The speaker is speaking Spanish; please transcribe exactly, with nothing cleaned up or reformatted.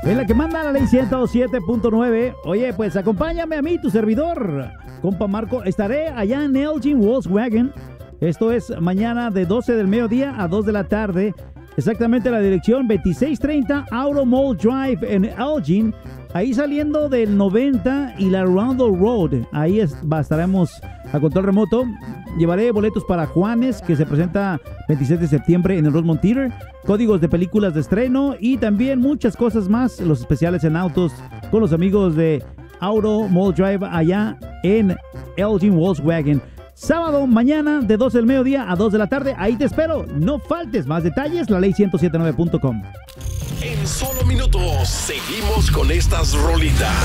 Es la que manda la ley ciento siete punto nueve. Oye, pues acompáñame a mí, tu servidor, compa Marco. Estaré allá en Elgin Volkswagen. Esto es mañana de doce del mediodía a dos de la tarde. Exactamente la dirección veintiséis treinta Auto Mall Drive en Elgin. Ahí saliendo del noventa y la Roundel Road. Ahí es, va, estaremos a control remoto. Llevaré boletos para Juanes, que se presenta veintisiete de septiembre en el Rosemont Theater. Códigos de películas de estreno y también muchas cosas más. Los especiales en autos con los amigos de Auto Mall Drive allá en Elgin Volkswagen. Sábado, mañana, de doce del mediodía a dos de la tarde. Ahí te espero. No faltes. Más detalles, la ley ciento setenta y nueve punto com. En solo minutos, seguimos con estas rolitas.